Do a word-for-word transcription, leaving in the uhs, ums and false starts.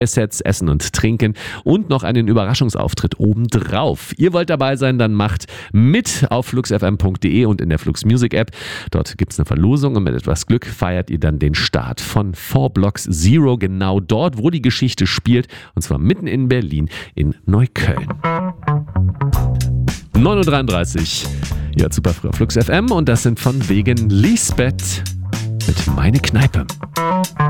Sets, Essen und Trinken und noch einen Überraschungsauftritt obendrauf. Ihr wollt dabei sein, dann macht mit auf flux f m punkt d e und in der Flux Music App. Dort gibt es eine Verlosung und mit etwas Glück feiert ihr dann den Start von Four Blocks Zero, genau dort, wo die Geschichte spielt, und zwar mitten in Berlin in Neukölln. neun Uhr dreiunddreißig. Ja, super früh auf Flux F M und das sind von wegen Lisbeth mit Meine Kneipe.